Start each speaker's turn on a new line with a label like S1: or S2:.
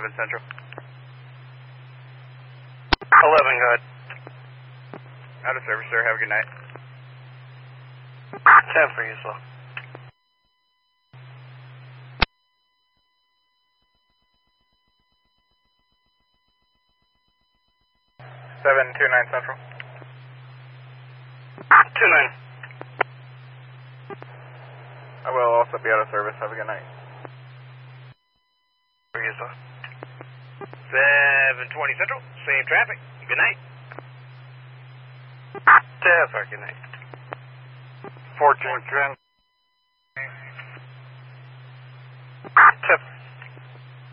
S1: Central.
S2: 11, go ahead.
S1: Out of service, sir. Have a good night.
S2: 10 for you, slow.
S1: Seven two nine Central.
S2: 2-9.
S1: I will also be out of service. Have a good night.
S2: For you, slow.
S1: 720 Central. Same traffic. Good night.
S2: 10 for good night. 14 10. 10.